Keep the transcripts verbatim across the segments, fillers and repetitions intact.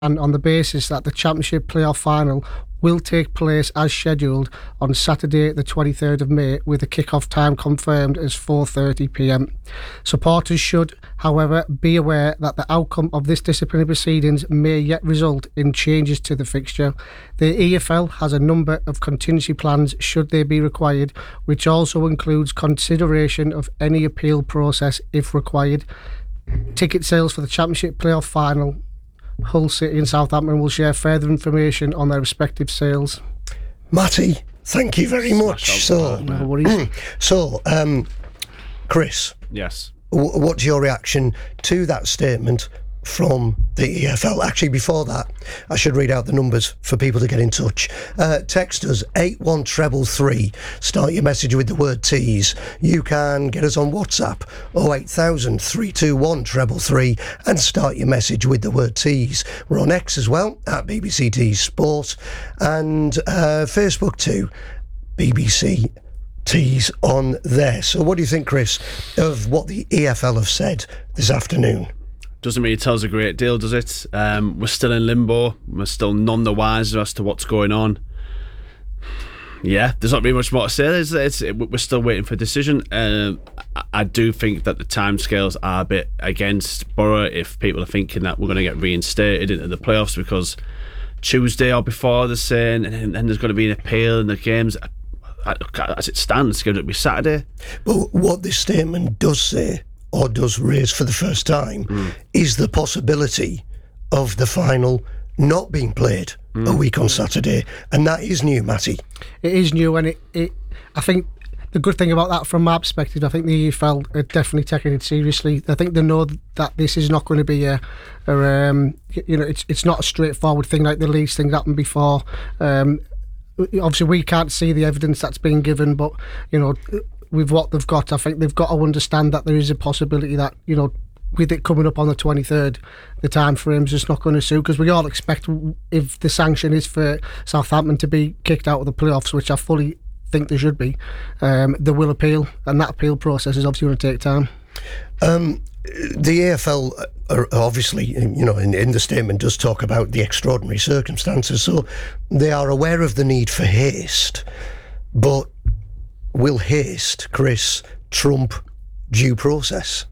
and on the basis that the Championship playoff final will take place as scheduled on Saturday the twenty-third of May, with the kick-off time confirmed as four thirty p m. Supporters should, however, be aware that the outcome of this disciplinary proceedings may yet result in changes to the fixture. The E F L has a number of contingency plans should they be required, which also includes consideration of any appeal process if required. Ticket sales for the Championship playoff final, Hull City and Southampton will share further information on their respective sales. Matty, thank you very much. So, no worries. so um, Chris. Yes. W- what's your reaction to that statement from the E F L? Actually, before that, I should read out the numbers for people to get in touch. Uh, text us eight one three three. Start your message with the word tease. You can get us on WhatsApp oh eight thousand, three two one, three three three and start your message with the word tease. We're on X as well, at B B C Tees Sport, and uh, Facebook too, B B C Tees on there. So what do you think, Chris, of what the E F L have said this afternoon? Doesn't really tell us a great deal, does it? Um, we're still in limbo. We're still none the wiser as to what's going on. Yeah, there's not really much more to say. It's, it's, it, we're still waiting for a decision. Um, I, I do think that the timescales are a bit against Borough if people are thinking that we're going to get reinstated into the playoffs, because Tuesday or before they're saying, and then there's going to be an appeal in the games. As it stands, it's going to be Saturday. But what this statement does say, or does raise for the first time, mm. is the possibility of the final not being played mm. a week on Saturday, and that is new, Matty. It is new, and it, it I think the good thing about that, from my perspective, I think the E F L are definitely taking it seriously. I think they know that this is not going to be a, a um, you know, it's it's not a straightforward thing like the Leeds thing that happened before. Um, obviously, we can't see the evidence that's been given, but you know, with what they've got, I think they've got to understand that there is a possibility that, you know, with it coming up on the twenty-third, the time frame's just not going to suit, because we all expect, if the sanction is for Southampton to be kicked out of the playoffs, which I fully think they should be, um, they will appeal, and that appeal process is obviously going to take time. Um, the A F L are obviously, you know, in, in the statement does talk about the extraordinary circumstances, so they are aware of the need for haste, but will haste, Chris, trump due process?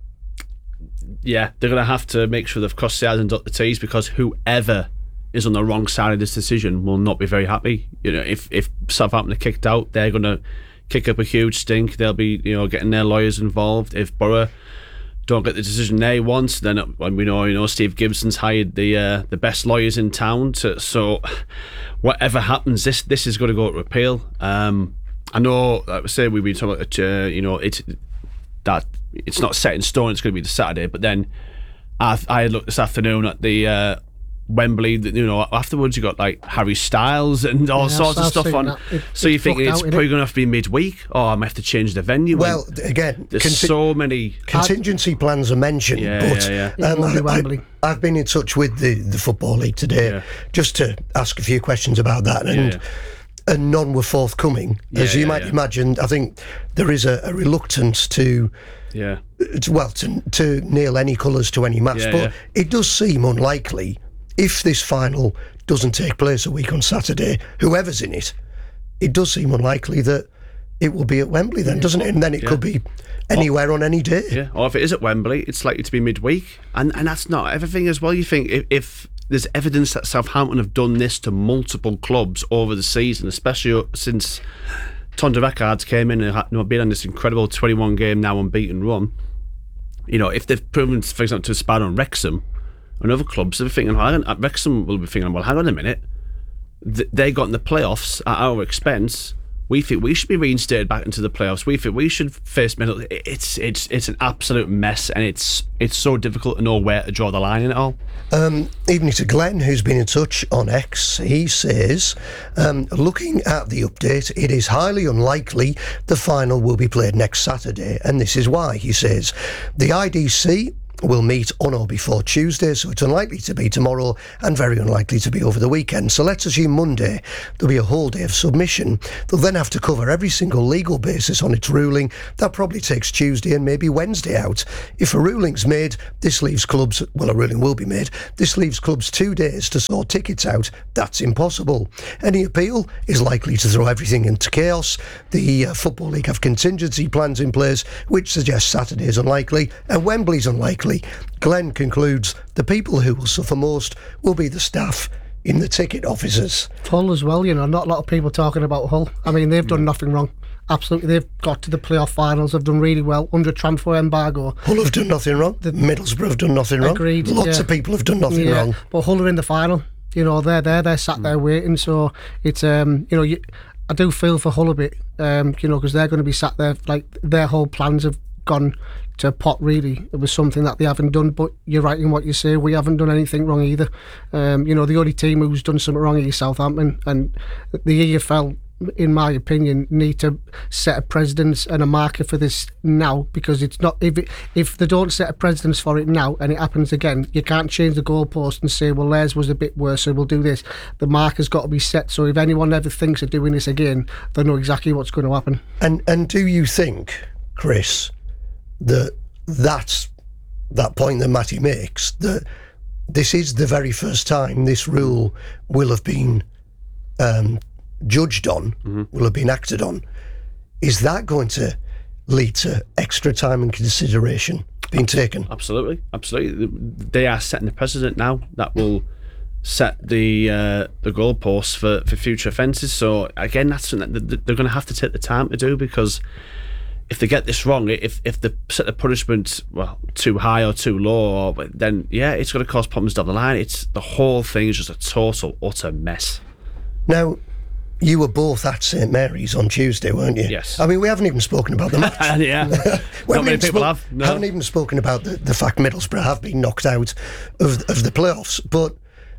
Yeah, they're going to have to make sure they've crossed the I's and dot the T's, because whoever is on the wrong side of this decision will not be very happy. You know, if if Southampton are kicked out, they're going to kick up a huge stink. They'll be, you know, getting their lawyers involved. If Borough don't get the decision they want, then when we know, you know, Steve Gibson's hired the uh, the best lawyers in town. To, so whatever happens, this this is going to go to appeal. Um, I know, like I say, we've been talking about, uh, you know, it's that it's not set in stone. It's going to be the Saturday. But then I, I looked this afternoon at the uh, Wembley. You know, afterwards you got like Harry Styles and all yeah, sorts I've of stuff on. It, so you think it's out, probably going to have to be midweek, or I might have to change the venue. Well, again, there's conti- so many contingency plans are mentioned. Yeah, but yeah, yeah. Um, It won't be I, I, I've been in touch with the, the Football League today, yeah. just to ask a few questions about that, and. Yeah, yeah. And none were forthcoming, yeah, as you yeah, might yeah. imagine. I think there is a, a reluctance to, yeah, to, well, to, to nail any colours to any match. Yeah, but yeah. it does seem unlikely, if this final doesn't take place a week on Saturday, whoever's in it, it does seem unlikely that it will be at Wembley then, doesn't it? And then it yeah. could be anywhere or, on any day. Yeah, or if it is at Wembley, it's likely to be midweek, and and that's not everything as well. You think if. if there's evidence that Southampton have done this to multiple clubs over the season, especially since Tonda Records came in and had, you know, been on this incredible twenty-one game now unbeaten run. You know, if they've proven, for example, to aspire on Wrexham and other clubs, they're thinking, well, at Wrexham will be thinking, well, hang on a minute, they got in the playoffs at our expense. We think we should be reinstated back into the playoffs. We think we should face middle. It's it's it's an absolute mess, and it's it's so difficult to know where to draw the line in it all. Um, evening to Glenn, who's been in touch on X. He says, um, looking at the update, it is highly unlikely the final will be played next Saturday, and this is why. He says the I D C will meet on or before Tuesday, so it's unlikely to be tomorrow and very unlikely to be over the weekend. So let's assume Monday there'll be a whole day of submission. They'll then have to cover every single legal basis on its ruling. That probably takes Tuesday and maybe Wednesday out. If a ruling's made, this leaves clubs, well, a ruling will be made, this leaves clubs two days to sort tickets out. That's impossible. Any appeal is likely to throw everything into chaos. The uh, Football League have contingency plans in place, which suggests Saturday is unlikely and Wembley's unlikely. Glenn concludes the people who will suffer most will be the staff in the ticket offices. Hull as well, you know, not a lot of people talking about Hull. I mean, they've done nothing wrong. Absolutely, they've got to the playoff finals. They've done really well under transfer embargo. Hull have done nothing wrong. The Middlesbrough have done nothing wrong. Agreed. Lots yeah. of people have done nothing yeah. wrong. But Hull are in the final. You know, they're there. They're sat there waiting. So it's um, you know, you, I do feel for Hull a bit. Um, you know, because they're going to be sat there like their whole plans have gone to pot. Really, it was something that they haven't done. But you're right in what you say. We haven't done anything wrong either. Um, you know, the only team who's done something wrong is Southampton, and the E F L, in my opinion, need to set a precedence and a marker for this now, because it's not if it, if they don't set a precedence for it now and it happens again, you can't change the goalpost and say, well, theirs was a bit worse, so we'll do this. The marker's got to be set, so if anyone ever thinks of doing this again, they know exactly what's going to happen. And and do you think, Chris, that that's that point that Matty makes, that this is the very first time this rule will have been um, judged on, mm-hmm. will have been acted on? Is that going to lead to extra time and consideration being taken? Absolutely, absolutely. They are setting the precedent now that will set the uh, the goalposts for, for future offences. So again, that's something that they're going to have to take the time to do, because if they get this wrong, if if they set the punishment well too high or too low, or, then yeah, it's going to cause problems down the line. It's the whole thing is just a total utter mess. Now, you were both at St Mary's on Tuesday, weren't you? Yes. I mean, we haven't even spoken about the match. yeah. we Not many people spo- have. No. Haven't even spoken about the, the fact Middlesbrough have been knocked out of of the playoffs. But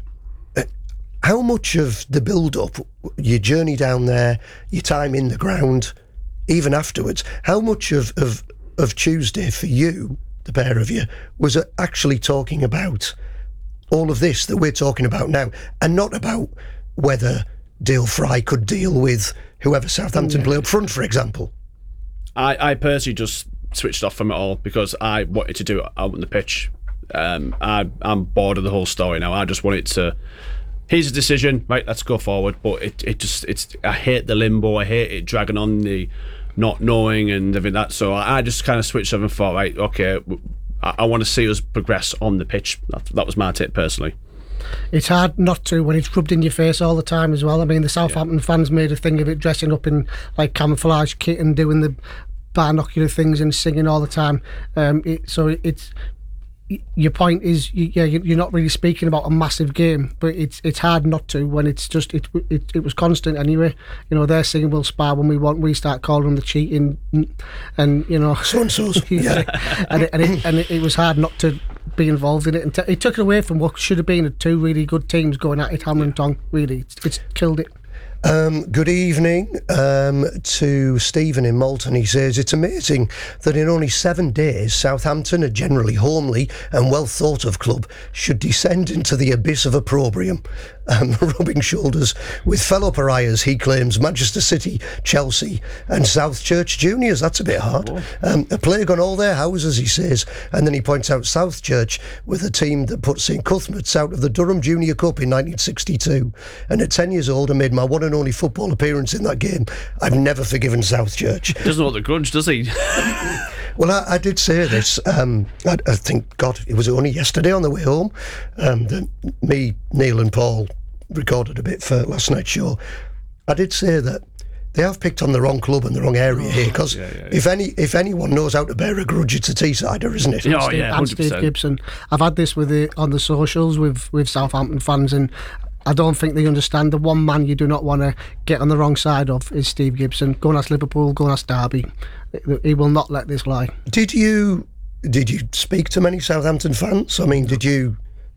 uh, how much of the build-up, your journey down there, your time in the ground, even afterwards, how much of, of, of Tuesday for you, the pair of you, was actually talking about all of this that we're talking about now, and not about whether Dale Fry could deal with whoever Southampton yeah. play up front, for example? I, I personally just switched off from it all because I wanted to do it out on the pitch. Um, I, I'm bored of the whole story now. I just wanted to, here's a decision, right, let's go forward. But it, it just, it's, I hate the limbo, I hate it dragging on, the not knowing and everything that. So I just kind of switched off and thought, right, okay, I, I want to see us progress on the pitch. That, that was my take personally. It's hard not to when it's rubbed in your face all the time as well. I mean, the Southampton yeah. fans made a thing of it, dressing up in like camouflage kit and doing the binocular things and singing all the time. Um, it, so it, it's your point is, you, yeah, you're not really speaking about a massive game, but it's it's hard not to when it's just it it, it was constant anyway. You know, they're singing "We'll spar when we want." We start calling them the cheating, and you know, so and so's. Yeah, and it, and it, and it, it was hard not to be involved in it, and t- it took it away from what should have been two really good teams going at it, hammer and tong. Really, it's, it's killed it. Um, good evening um, to Stephen in Malton. He says, it's amazing that in only seven days Southampton, a generally homely and well thought of club, should descend into the abyss of opprobrium, um, rubbing shoulders with fellow pariahs, he claims, Manchester City, Chelsea and South Church Juniors. That's a bit hard. Um, a plague on all their houses, he says. And then he points out South Church with a team that put St Cuthbert's out of the Durham Junior Cup in nineteen sixty-two, and at ten years old I made my one and only football appearance in that game. I've never forgiven South Church. Doesn't want the grudge, does he? Well, I, I did say this. Um, I, I think, God, it was only yesterday on the way home um, that me, Neil, and Paul recorded a bit for last night's show. I did say that they have picked on the wrong club and the wrong area oh, here, because yeah, yeah, yeah. if any if anyone knows how to bear a grudge, it's a Teessider, isn't it? Oh, yeah, and Steve Gibson. I've had this with the, on the socials with, with Southampton fans, and I don't think they understand the one man you do not want to get on the wrong side of is Steve Gibson. Go and ask Liverpool, go and ask Derby. He will not let this lie. Did you did you speak to many Southampton fans? I mean, did you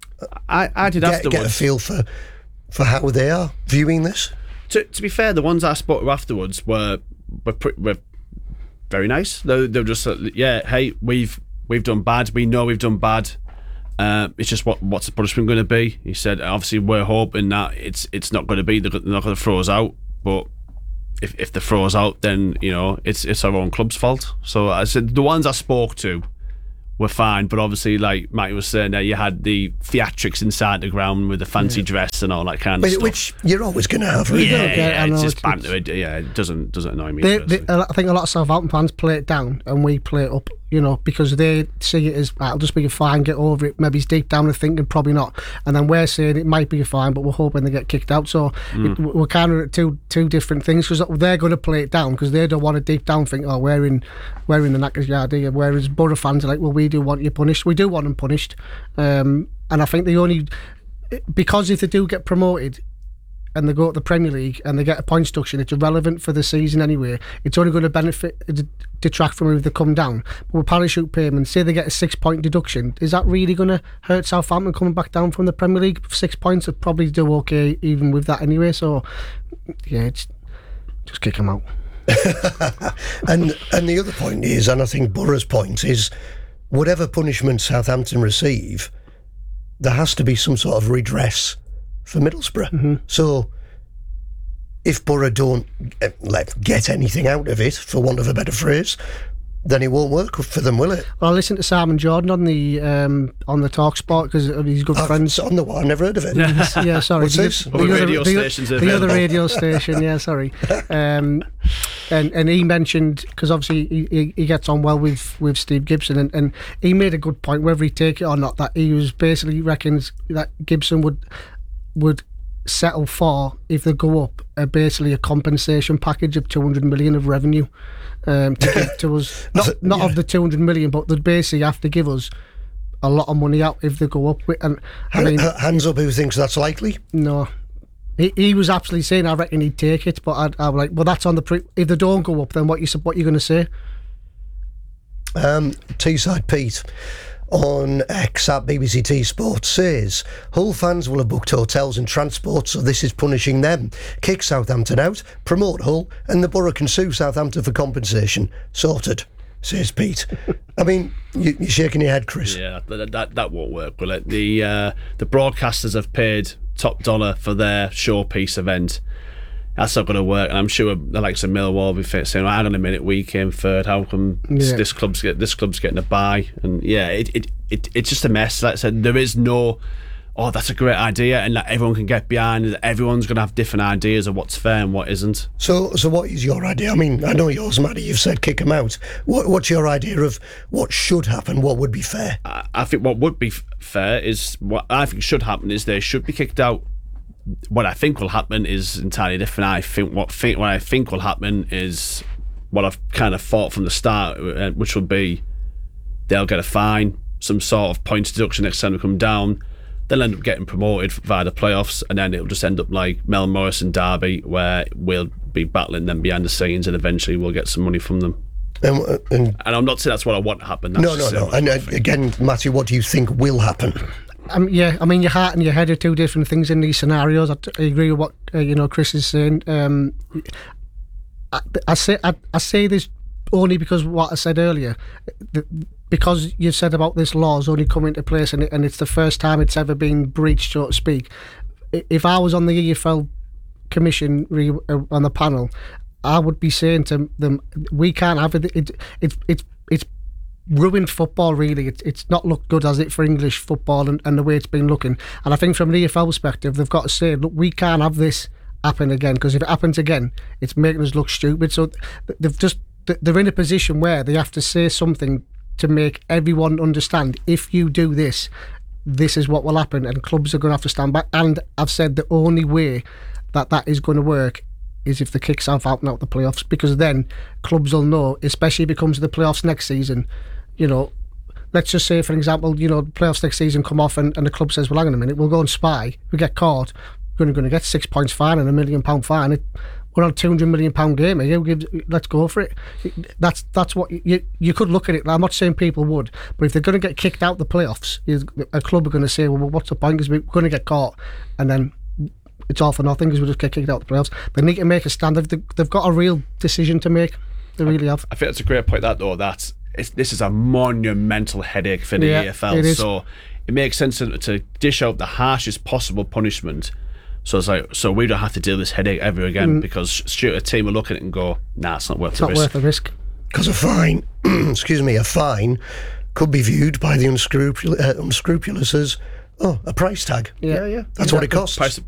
I, I did get, afterwards. get a feel for, for how they are viewing this? To, to be fair, the ones I spoke to afterwards were were, pre- were very nice. They, they were just like, yeah, hey, we've we've done bad. We know we've done bad. Uh, it's just what what's the punishment going to be? He said, obviously, we're hoping that it's it's not going to be, they're not going to throw us out. But if if they throw us out, then, you know, it's it's our own club's fault. So I said, the ones I spoke to were fine, but obviously, like Matty was saying, there you had the theatrics inside the ground with the fancy yeah. dress and all that kind of stuff, which you're always going to have. Right? Yeah, yeah, yeah, I know, it's just it's, banter. It, yeah, it doesn't doesn't annoy me. They, they, I think a lot of Southampton fans play it down, and we play it up. You know, because they see it as, it'll just be a fine, get over it. Maybe it's deep down and thinking probably not, and then we're saying it might be a fine, but we're hoping they get kicked out. So mm. it, we're kind of two two different things, because they're going to play it down because they don't want to deep down think, oh, we're in we're in the knackers yard here. Whereas Borough fans are like, well, we do want you punished. We do want them punished, um, and I think the only because if they do get promoted and they go to the Premier League and they get a point deduction, it's irrelevant for the season anyway. It's only going to benefit, detract from if they come down. But with parachute payment, say they get a six point deduction, is that really going to hurt Southampton coming back down from the Premier League? Six points would probably do okay even with that anyway. So yeah, it's just kick them out. and and the other point is, and I think Borough's point is, whatever punishment Southampton receive, there has to be some sort of redress for Middlesbrough. Mm-hmm. So if Borough don't uh, like, get anything out of it, for want of a better phrase, then it won't work for them, will it? Well, I listened to Simon Jordan on the um, on the Talk Sport because he's good I've, friends. On the what? I've never heard of it. Yeah, sorry. What's the, this? The, the, the, radio other, stations the, the other radio station, yeah, sorry. Um, and and he mentioned, because obviously he, he, he gets on well with, with Steve Gibson, and, and he made a good point, whether he take it or not, that he was basically reckons that Gibson would would settle for, if they go up, uh, basically a compensation package of two hundred million of revenue um, to give to us. Not, not yeah. of the two hundred million, but they'd basically have to give us a lot of money out if they go up. And I mean, hands up, who thinks that's likely? No. He, he was absolutely saying, I reckon he'd take it, but I'd, I was like, well, that's on the pre- if they don't go up, then what you what you going to say? Um, Teesside Pete on X at B B C T Sports says Hull fans will have booked hotels and transport, so this is punishing them. Kick Southampton out, promote Hull, and the Borough can sue Southampton for compensation. Sorted, says Pete. I mean, you, you're shaking your head, Chris. Yeah, that that, that won't work, will it? The uh, the broadcasters have paid top dollar for their showpiece event. That's not going to work, and I'm sure the likes of Millwall will be saying, "Hang on a minute, we came third. How come yeah. this club's get this club's getting a bye?" And yeah, it, it it it's just a mess. Like I said, there is no, oh, that's a great idea, and that everyone can get behind. And everyone's going to have different ideas of what's fair and what isn't. So, so what is your idea? I mean, I know yours, Matty. You've said kick them out. What, what's your idea of what should happen? What would be fair? I, I think what would be f- fair is what I think should happen is they should be kicked out. What I think will happen is entirely different. I think what think what I think will happen is what I've kind of thought from the start, which will be they'll get a fine, some sort of points deduction next time they come down. They'll end up getting promoted via the playoffs, and then it'll just end up like Mel Morris and Derby, where we'll be battling them behind the scenes, and eventually we'll get some money from them. Um, and, and I'm not saying that's what I want to happen. That's no, no, no. And uh, again, Matthew, what do you think will happen? Um, yeah, I mean, your heart and your head are two different things in these scenarios. I, I agree with what uh, you know Chris is saying. Um, I, I say I, I say this only because of what I said earlier. The, because you said about this law's only come into place, and, it, and it's the first time it's ever been breached, so to speak. If I was on the E F L commission re, uh, on the panel, I would be saying to them, we can't have it. It, it, it it's ruined football, really. It's it's not looked good, has it, for English football and, and the way it's been looking. And I think from an E F L perspective, they've got to say, look, we can't have this happen again, because if it happens again, it's making us look stupid. So they've just they're in a position where they have to say something to make everyone understand, if you do this, this is what will happen, and clubs are going to have to stand back. And I've said the only way that that is going to work is if they kick Southampton out the playoffs, because then clubs will know, especially if it comes to the playoffs next season, you know, let's just say, for example, you know, the playoffs next season come off and, and the club says, well, hang on a minute, we'll go and spy, we get caught, we're going to get six points fine and a million pound fine. It, we're on a two hundred million pound game here, gives, let's go for it. That's that's what you you could look at it. I'm not saying people would, but if they're going to get kicked out the playoffs, a club are going to say, well, what's the point, because we're going to get caught, and then it's all for nothing because we just get kicked out the playoffs. They need to make a stand. They've, they've got a real decision to make. They really have. I think that's a great point, that though, that it's, this is a monumental headache for the Yeah, E F L. it is. So it makes sense to, to dish out the harshest possible punishment. So it's like, so we don't have to deal with this headache ever again, because straight a team will look at it and go, nah, it's not worth It's the not risk. worth the risk. Because a fine, excuse me, a fine could be viewed by the unscrupul- uh, unscrupulous as, oh, a price tag. Yeah. yeah. That's what it costs. Price,